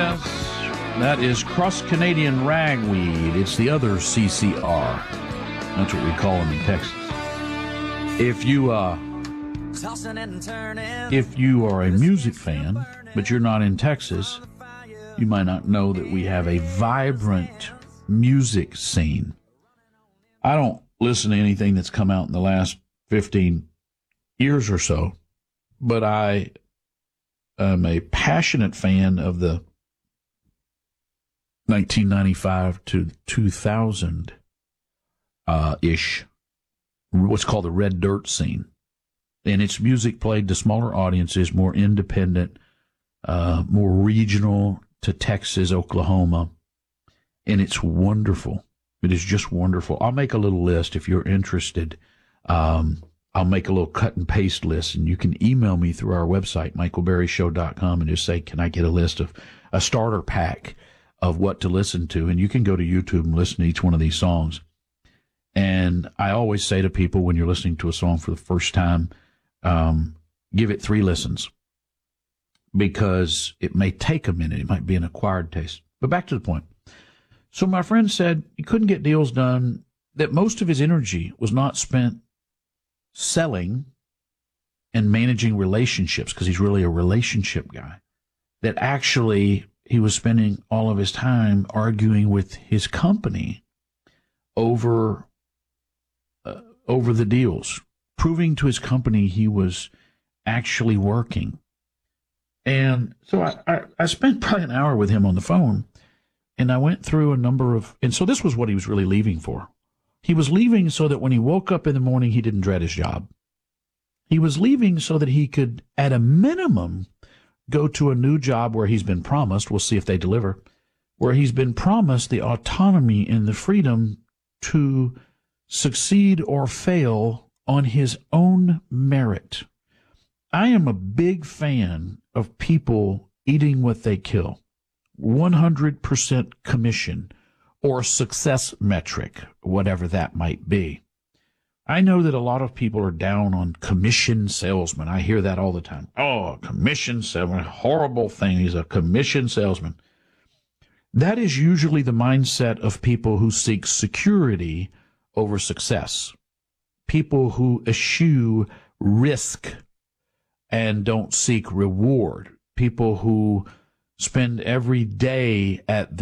Yes, that is Cross-Canadian Ragweed. It's the other CCR. That's what we call them in Texas. If you are a music fan, but you're not in Texas, you might not know that we have a vibrant music scene. I don't listen to anything that's come out in the last 15 years or so, but I am a passionate fan of the 1995 to 2000 ish, what's called the red dirt scene. And it's music played to smaller audiences, more independent, more regional to Texas, Oklahoma. And it's wonderful. It is just wonderful. I'll make a little list if you're interested. I'll make a little cut and paste list, and you can email me through our website, michaelberryshow.com, and just say, can I get a list of a starter pack of what to listen to? And you can go to YouTube and listen to each one of these songs. And I always say to people when you're listening to a song for the first time, give it 3 listens, because it may take a minute. It might be an acquired taste. But back to the point. So my friend said he couldn't get deals done, that most of his energy was not spent selling and managing relationships, because he's really a relationship guy, that actually he was spending all of his time arguing with his company over the deals, proving to his company he was actually working. And so I spent probably an hour with him on the phone, and I went through a number of, and so this was what he was really leaving for. He was leaving so that when he woke up in the morning, he didn't dread his job. He was leaving so that he could, at a minimum, go to a new job where he's been promised, we'll see if they deliver, where he's been promised the autonomy and the freedom to succeed or fail on his own merit. I am a big fan of people eating what they kill. 100% commission or success metric, whatever that might be. I know that a lot of people are down on commission salesmen. I hear that all the time. Oh, commission salesman, horrible thing. He's a commission salesman. That is usually the mindset of people who seek security over success. People who eschew risk and don't seek reward. People who spend every day at